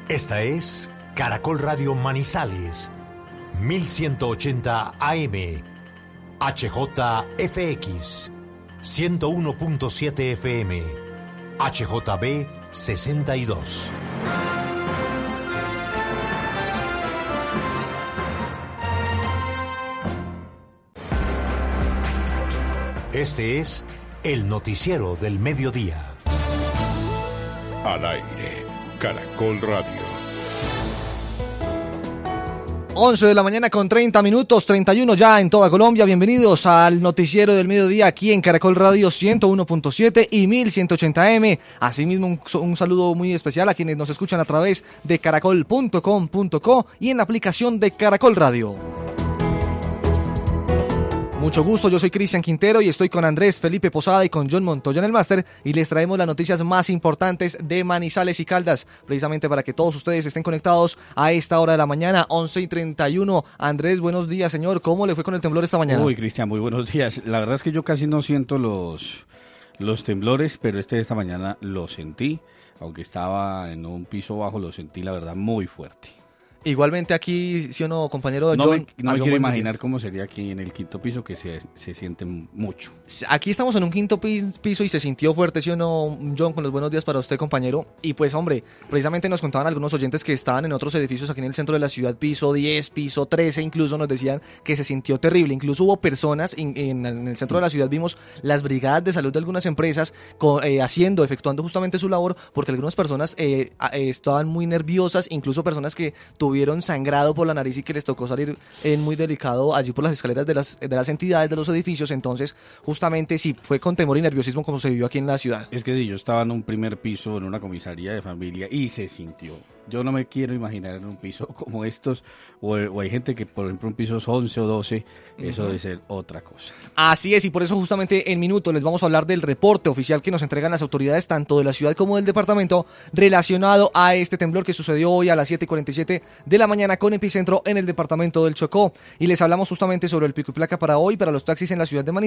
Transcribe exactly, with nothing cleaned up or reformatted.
Esta es Caracol Radio Manizales, mil ciento ochenta A M, H J F X, ciento uno punto siete F M, H J B sesenta y dos. Este es el noticiero del mediodía. Al aire, Caracol Radio. once de la mañana con treinta minutos, treinta y uno ya en toda Colombia. Bienvenidos al noticiero del mediodía aquí en Caracol Radio ciento uno punto siete y mil ciento ochenta A M. Asimismo, un, un saludo muy especial a quienes nos escuchan a través de caracol punto com punto co y en la aplicación de Caracol Radio. Mucho gusto, yo soy Cristian Quintero y estoy con Andrés Felipe Posada y con John Montoya en el máster y les traemos las noticias más importantes de Manizales y Caldas, precisamente para que todos ustedes estén conectados a esta hora de la mañana, once y treinta y uno. Andrés, buenos días, señor, ¿cómo le fue con el temblor esta mañana? Uy, Cristian, muy buenos días. La verdad es que yo casi no siento los, los temblores, pero este de esta mañana lo sentí, aunque estaba en un piso bajo, lo sentí, la verdad, muy fuerte. Igualmente aquí, ¿sí o no, compañero no John? Me, no me quiero imaginar día. Cómo sería aquí en el quinto piso, que se, se siente mucho. Aquí estamos en un quinto piso y se sintió fuerte, ¿sí o no, John? Con los buenos días para usted, compañero. Y pues, hombre, precisamente nos contaban algunos oyentes que estaban en otros edificios aquí en el centro de la ciudad, piso diez, piso trece, incluso nos decían que se sintió terrible. Incluso hubo personas en, en, en el centro de la ciudad, vimos las brigadas de salud de algunas empresas con, eh, haciendo, efectuando justamente su labor, porque algunas personas eh, eh, estaban muy nerviosas, incluso personas que tuvieron sangrado por la nariz y que les tocó salir en muy delicado allí por las escaleras de las, de las entidades de los edificios. Entonces, justamente sí, fue con temor y nerviosismo como se vivió aquí en la ciudad. Es que sí, yo estaba en un primer piso en una comisaría de familia y se sintió. Yo no me quiero imaginar en un piso como estos, o, o hay gente que, por ejemplo, un piso es once o doce, eso uh-huh. debe ser otra cosa. Así es, y por eso justamente en minutos les vamos a hablar del reporte oficial que nos entregan las autoridades tanto de la ciudad como del departamento relacionado a este temblor que sucedió hoy a las siete y cuarenta y siete de la mañana con epicentro en el departamento del Chocó. Y les hablamos justamente sobre el pico y placa para hoy, para los taxis en la ciudad de Manizales.